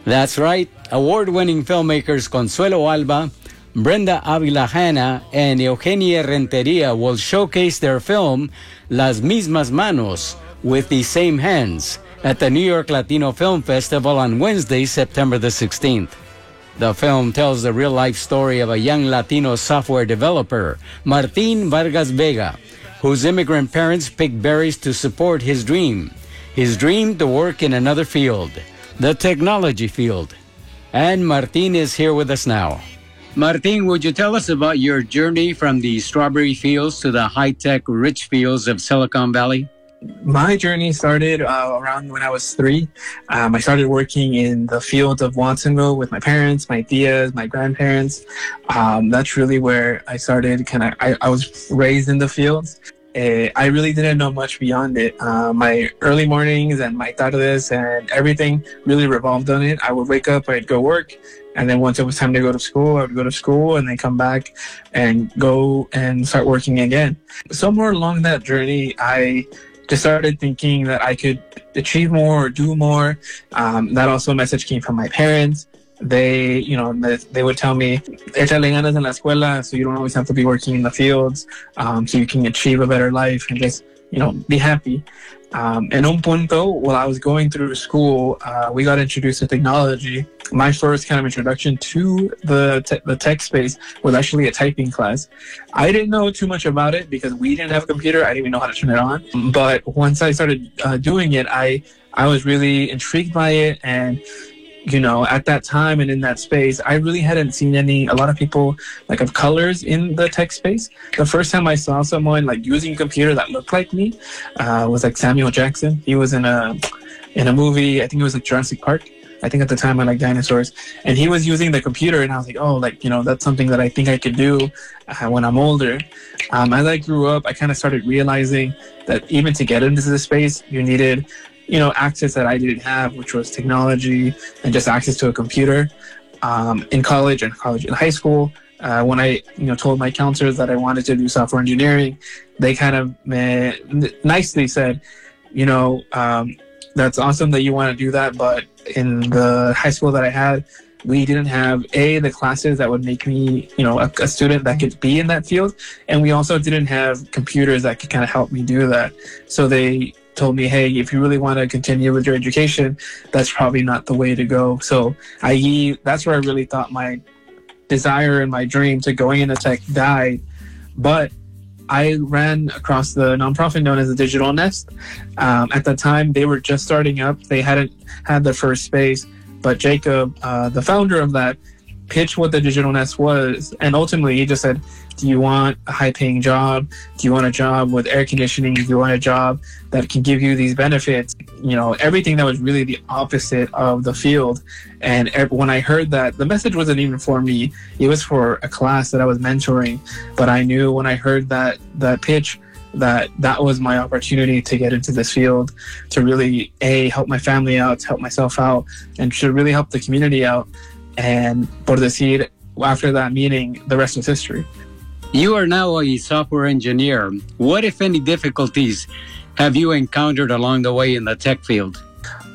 That's right. Award-winning filmmakers Consuelo Alba, Brenda Avila Hanna, and Eugenia Renteria will showcase their film Las Mismas Manos, With the Same Hands, at the New York Latino Film Festival on Wednesday, September the 16th. The film tells the real-life story of a young Latino software developer, Martin Vargas Vega, whose immigrant parents picked berries to support his dream to work in another field, the technology field. And Martin is here with us now. Martin, would you tell us about your journey from the strawberry fields to the high-tech rich fields of Silicon Valley? My journey started around when I was 3. I started working in the field of Watsonville with my parents, my tias, my grandparents. That's really where I started. I was raised in the fields. I really didn't know much beyond it. My early mornings and my tardes and everything really revolved on it. I would wake up, I'd go work, and then once it was time to go to school, I would go to school and then come back and go and start working again. Somewhere along that journey, I just started thinking that I could achieve more or do more. That also message came from my parents. They would tell me, échale ganas en la escuela, so you don't always have to be working in the fields, so you can achieve a better life and just, be happy. En un punto, while I was going through school, we got introduced to technology. My first kind of introduction to the tech space was actually a typing class. I didn't know too much about it because we didn't have a computer. I didn't even know how to turn it on. But once I started doing it, I was really intrigued by it. And at that time and in that space, I really hadn't seen a lot of people of colors in the tech space. The first time I saw someone using a computer that looked like me was Samuel Jackson. He was in a movie, I think it was Jurassic Park. I think at the time I liked dinosaurs, and he was using the computer, and I was like, that's something that I think I could do when I'm older. As I grew up, I kind of started realizing that even to get into this space, you needed access that I didn't have, which was technology and just access to a computer. In high school, when I told my counselors that I wanted to do software engineering, they kind of nicely said, that's awesome that you want to do that, but in the high school that I had, we didn't have the classes that would make me a student that could be in that field, and we also didn't have computers that could kind of help me do that. So they told me, hey, if you really want to continue with your education, that's probably not the way to go. So that's where I really thought my desire and my dream to going into tech died. But I ran across the nonprofit known as the Digital Nest. At the time, they were just starting up. They hadn't had their first space, but Jacob, the founder of that, pitched what the Digital Nest was, and ultimately he just said, do you want a high-paying job? Do you want a job with air conditioning? Do you want a job that can give you these benefits? Everything that was really the opposite of the field. And when I heard that, the message wasn't even for me. It was for a class that I was mentoring. But I knew when I heard that pitch, that was my opportunity to get into this field, to really, help my family out, to help myself out, and to really help the community out. And por decir, after that meeting, the rest was history. You are now a software engineer. What, if any, difficulties have you encountered along the way in the tech field?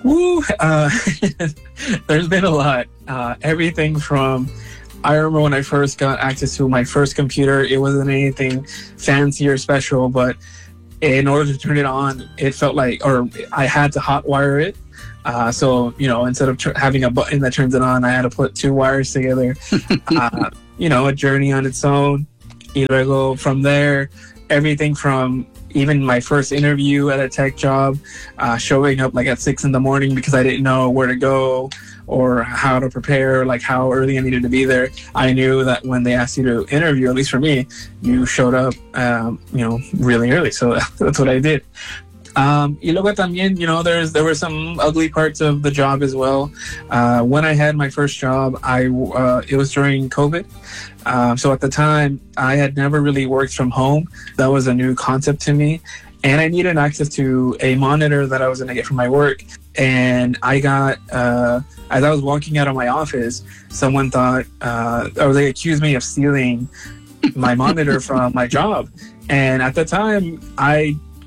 There's been a lot. Everything from, I remember when I first got access to my first computer, it wasn't anything fancy or special, but in order to turn it on, it felt like, or I had to hotwire it. So, instead of having a button that turns it on, I had to put 2 wires together. A journey on its own. Y luego from there, everything from even my first interview at a tech job, showing up at 6 a.m. because I didn't know where to go or how to prepare, how early I needed to be there. I knew that when they asked you to interview, at least for me, you showed up, really early. So that's what I did. Y luego también, there were some ugly parts of the job as well. When I had my first job, it was during COVID. So at the time, I had never really worked from home. That was a new concept to me. And I needed access to a monitor that I was going to get from my work. And I got, as I was walking out of my office, someone thought, or they accused me of stealing my monitor from my job. And at the time, I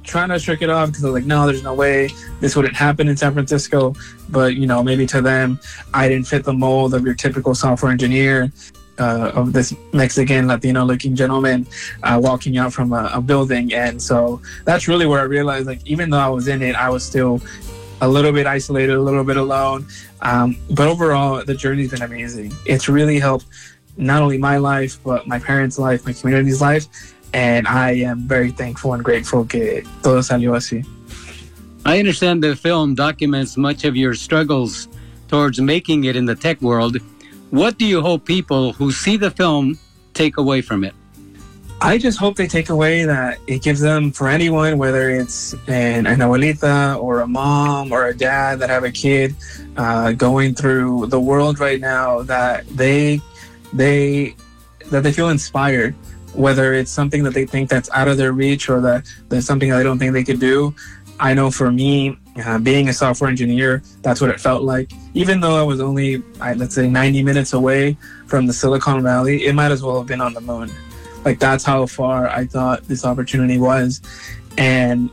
trying to shirk it off because I was like, no, there's no way this wouldn't happen in San Francisco. But, you know, maybe to them, I didn't fit the mold of your typical software engineer, of this Mexican Latino looking gentleman walking out from a building. And so that's really where I realized, like, even though I was in it, I was still a little bit isolated, a little bit alone. But overall, the journey's been amazing. It's really helped not only my life, but my parents' life, my community's life. And I am very thankful and grateful que todo salió así. I understand the film documents much of your struggles towards making it in the tech world. What do you hope people who see the film take away from it? I just hope they take away that it gives them, for anyone, whether it's an abuelita or a mom or a dad that have a kid going through the world right now, that they feel inspired, whether it's something that they think that's out of their reach or that there's something that they don't think they could do. I know for me, being a software engineer, that's what it felt like. Even though I was only, let's say, 90 minutes away from the Silicon Valley, it might as well have been on the moon. Like, that's how far I thought this opportunity was. And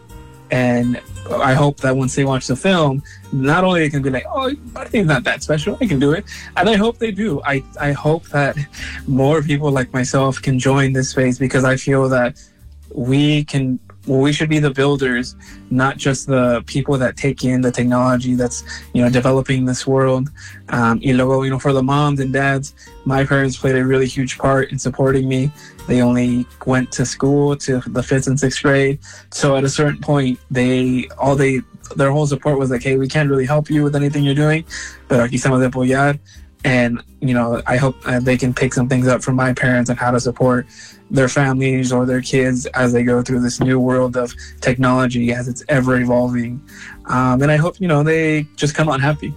I hope that once they watch the film, not only they can be like, oh, Martin's not that special, I can do it. And I hope they do. I hope that more people like myself can join this space, because I feel that we should be the builders, not just the people that take in the technology that's, you know, developing this world. Y luego, you know, for the moms and dads, my parents played a really huge part in supporting me. They only went to school to the 5th and 6th grade. So at a certain point, their whole support was like, hey, we can't really help you with anything you're doing, but aquí estamos de apoyar. And, you know, I hope they can pick some things up from my parents on how to support their families or their kids as they go through this new world of technology as it's ever evolving. And I hope, you know, they just come out happy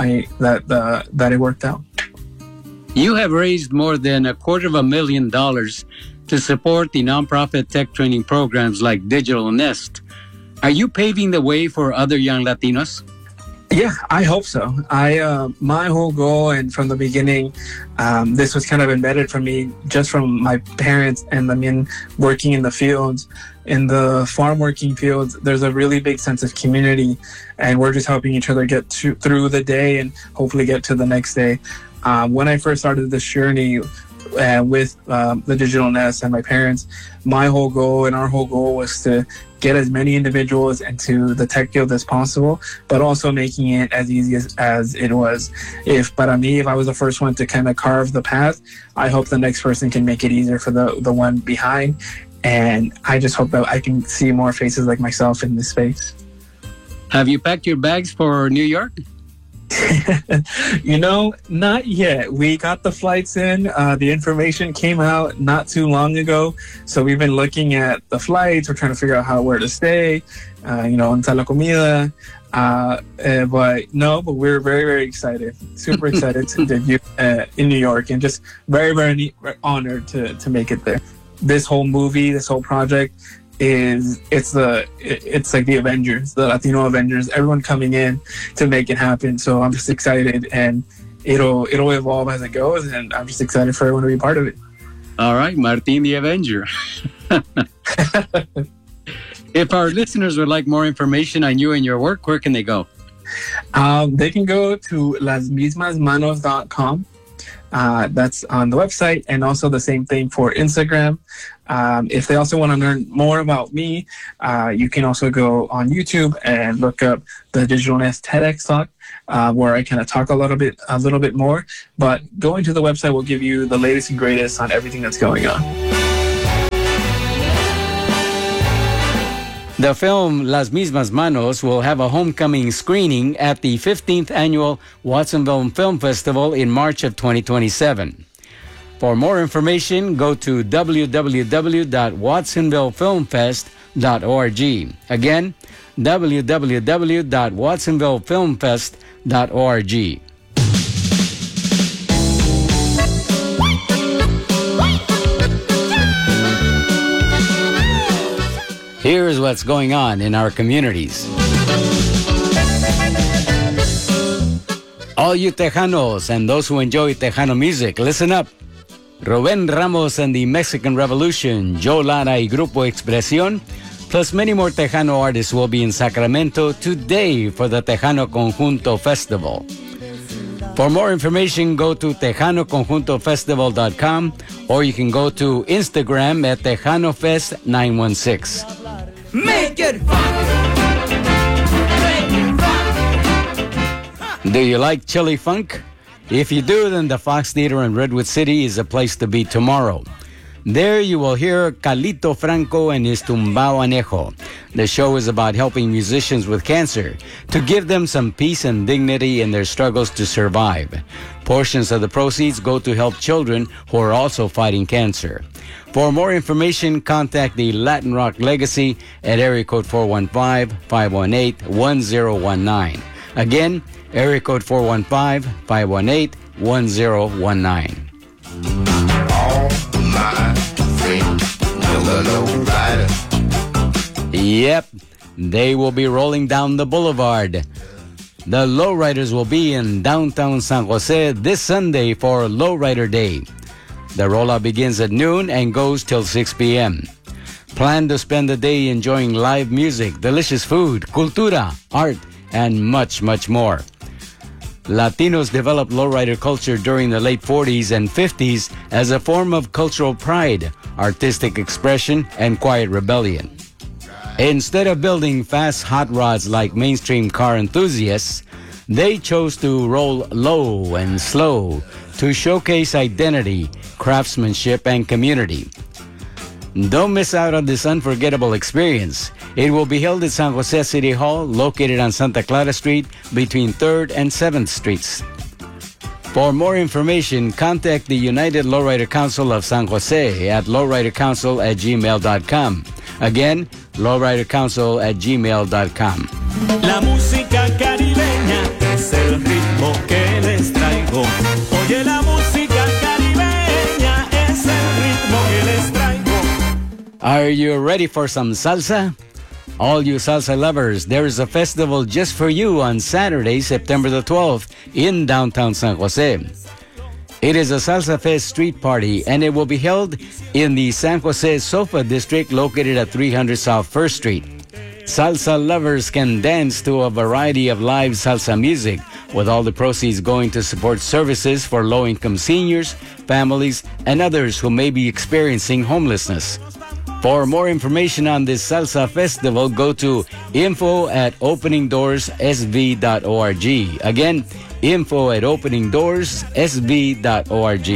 that it worked out. You have raised more than $250,000 to support the nonprofit tech training programs like Digital Nest. Are you paving the way for other young Latinos? Yeah, I hope so. My whole goal, and from the beginning, this was kind of embedded for me just from my parents and them working in the fields, in the farm working fields. There's a really big sense of community, and we're just helping each other get through the day and hopefully get to the next day. When I first started this journey with the Digital Nest and my parents, my whole goal and our whole goal was to get as many individuals into the tech field as possible, but also making it as easy as it was. If I was the first one to kind of carve the path, I hope the next person can make it easier for the one behind. And I just hope that I can see more faces like myself in this space. Have you packed your bags for New York? You know, not yet. We got the flights in. The information came out not too long ago. So we've been looking at the flights. We're trying to figure out where to stay, you know, en la comida. But we're very, very excited. Super excited to debut in New York, and just very, very honored to make it there. This whole movie, this whole project, it's like the Avengers, the Latino Avengers, everyone coming in to make it happen. So I'm just excited, and it'll evolve as it goes, and I'm just excited for everyone to be part of it. All right, Martin the Avenger. If our listeners would like more information on you and your work, where can they go? They can go to lasmismasmanos.com. That's on the website, and also the same thing for Instagram. If they also want to learn more about me, you can also go on YouTube and look up the Digital Nest TEDx talk, where I kind of talk a little bit more. But going to the website will give you the latest and greatest on everything that's going on. The film Las Mismas Manos will have a homecoming screening at the 15th Annual Watsonville Film Festival in March of 2027. For more information, go to www.watsonvillefilmfest.org. Again, www.watsonvillefilmfest.org. Here's what's going on in our communities. All you Tejanos and those who enjoy Tejano music, listen up. Rubén Ramos and the Mexican Revolution, Joe Lara y Grupo Expresión Plus, many more Tejano artists will be in Sacramento today for the Tejano Conjunto Festival. For more information, go to TejanoConjuntoFestival.com or you can go to Instagram at TejanoFest916. Make it fun! Make it fun! Do you like chili funk? If you do, then the Fox Theater in Redwood City is a place to be tomorrow. There you will hear Calito Franco and his Tumbao Anejo. The show is about helping musicians with cancer to give them some peace and dignity in their struggles to survive. Portions of the proceeds go to help children who are also fighting cancer. For more information, contact the Latin Rock Legacy at area code 415-518-1019. Again, area code 415-518-1019. Yep, they will be rolling down the boulevard. The Lowriders will be in downtown San Jose this Sunday for Lowrider Day. The rollout begins at noon and goes till 6 p.m. Plan to spend the day enjoying live music, delicious food, cultura, art, and much, much more. Latinos developed lowrider culture during the late 40s and 50s as a form of cultural pride, artistic expression, and quiet rebellion. Instead of building fast hot rods like mainstream car enthusiasts, they chose to roll low and slow to showcase identity, craftsmanship, and community. Don't miss out on this unforgettable experience. It will be held at San Jose City Hall, located on Santa Clara Street between 3rd and 7th Streets. For more information, contact the United Lowrider Council of San Jose at lowridercouncil@gmail.com. Again, lowridercouncil@gmail.com. La música caribeña es el ritmo que les traigo. Oye, la música caribeña es el ritmo que les traigo. Are you ready for some salsa? All you salsa lovers, there is a festival just for you on Saturday, September the 12th in downtown San Jose. It is a Salsa Fest street party and it will be held in the San Jose Sofa District located at 300 South 1st Street. Salsa lovers can dance to a variety of live salsa music, with all the proceeds going to support services for low-income seniors, families, and others who may be experiencing homelessness. For more information on this Salsa Festival, go to info@openingdoorsSV.org. Again, info@openingdoorsSV.org.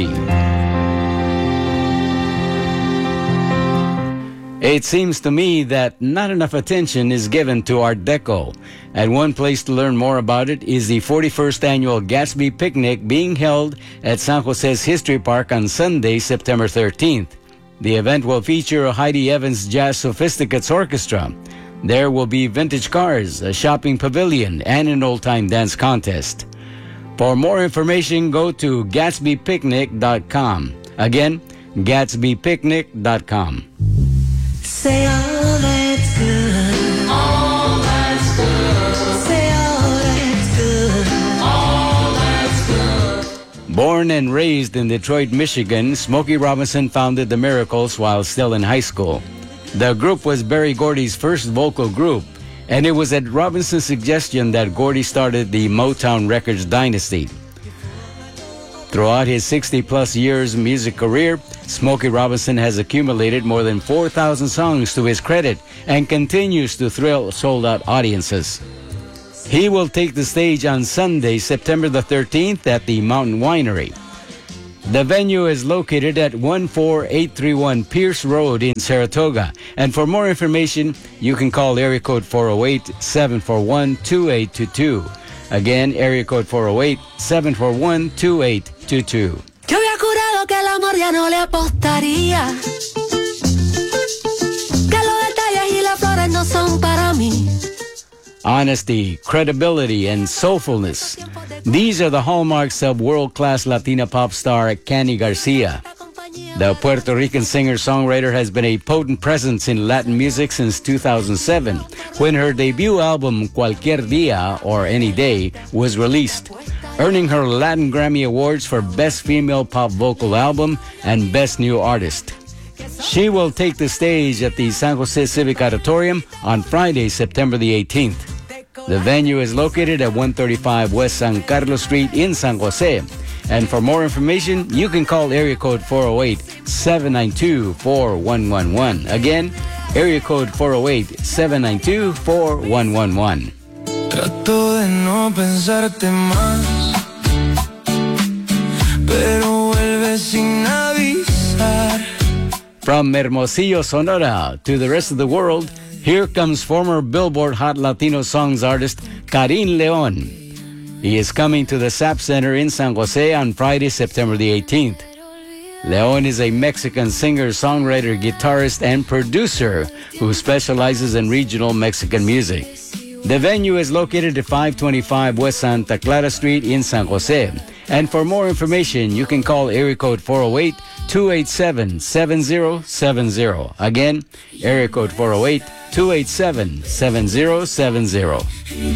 It seems to me that not enough attention is given to Art Deco, and one place to learn more about it is the 41st Annual Gatsby Picnic being held at San Jose's History Park on Sunday, September 13th. The event will feature Heidi Evans Jazz Sophisticates Orchestra. There will be vintage cars, a shopping pavilion, and an old-time dance contest. For more information, go to GatsbyPicnic.com. Again, GatsbyPicnic.com. Say all that's good. All that's good. Say all that's good. All that's good. Born and raised in Detroit, Michigan, Smokey Robinson founded the Miracles while still in high school. The group was Berry Gordy's first vocal group, and it was at Robinson's suggestion that Gordy started the Motown Records dynasty. Throughout his 60-plus years music career, Smokey Robinson has accumulated more than 4,000 songs to his credit and continues to thrill sold-out audiences. He will take the stage on Sunday, September the 13th at the Mountain Winery. The venue is located at 14831 Pierce Road in Saratoga. And for more information, you can call area code 408-741-2822. Again, area code 408-741-2822. Yo había jurado que el amor ya no le apostaría. Que los detalles y las flores no son para mí. Honesty, credibility, and soulfulness. These are the hallmarks of world-class Latina pop star Candy Garcia. The Puerto Rican singer-songwriter has been a potent presence in Latin music since 2007, when her debut album Cualquier Día, or Any Day, was released, earning her Latin Grammy Awards for Best Female Pop Vocal Album and Best New Artist. She will take the stage at the San Jose Civic Auditorium on Friday, September the 18th. The venue is located at 135 West San Carlos Street in San Jose. And for more information, you can call area code 408-792-4111. Again, area code 408-792-4111. Trato de no pensarte más, pero vuelves sin avisar. From Hermosillo, Sonora, to the rest of the world, here comes former Billboard Hot Latino Songs artist Karin Leon. He is coming to the SAP Center in San Jose on Friday, September the 18th. Leon is a Mexican singer, songwriter, guitarist, and producer who specializes in regional Mexican music. The venue is located at 525 West Santa Clara Street in San Jose. And for more information, you can call area code 408-287-7070. Again, area code 408-287-7070.